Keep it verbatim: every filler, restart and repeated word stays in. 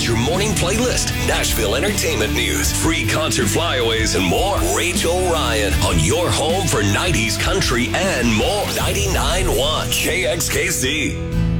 Here's your morning playlist. Nashville entertainment news, free concert flyaways, and more. Rachel Ryan on your home for nineties country and more. ninety-nine point one K X K C.